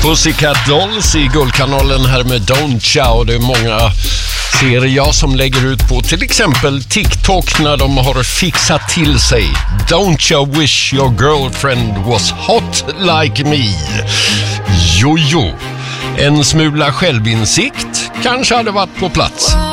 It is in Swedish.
Pussycat Dolls i Guldkanalen här med Don't Ya. Det är många serier jag som lägger ut på till exempel TikTok när de har fixat till sig. Don't you wish your girlfriend was hot like me? Jo. En smula självinsikt kanske hade varit på plats.